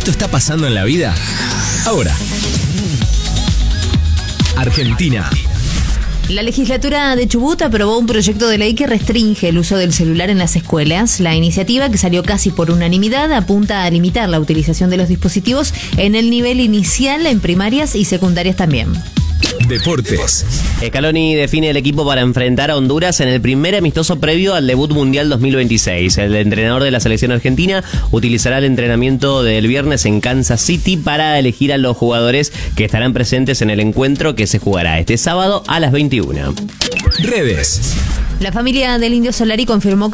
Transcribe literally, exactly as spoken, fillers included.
Esto está pasando en la vida ahora. Argentina. La legislatura de Chubut aprobó un proyecto de ley que restringe el uso del celular en las escuelas. La iniciativa, que salió casi por unanimidad, apunta a limitar la utilización de los dispositivos en el nivel inicial, en primarias y secundarias también. Deportes. Scaloni define el equipo para enfrentar a Honduras en el primer amistoso previo al debut mundial dos mil veintiséis. El entrenador de la selección argentina utilizará el entrenamiento del viernes en Kansas City para elegir a los jugadores que estarán presentes en el encuentro que se jugará este sábado a las veintiuna. Redes. La familia del Indio Solari confirmó que